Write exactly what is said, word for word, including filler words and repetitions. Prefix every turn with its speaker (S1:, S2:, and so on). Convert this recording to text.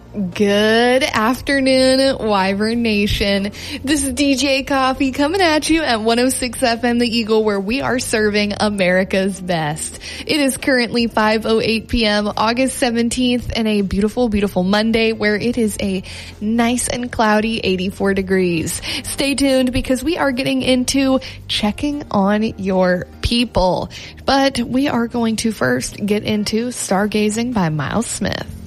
S1: Good afternoon, Wyvern Nation. This is D J Coffee coming at you at one oh six F M The Eagle, where we are serving America's best. It is currently five oh eight p.m. August seventeenth, and a beautiful, beautiful Monday where it is a nice and cloudy eighty-four degrees. Stay tuned because we are getting into checking on your people. But we are going to first get into Stargazing by Miles Smith.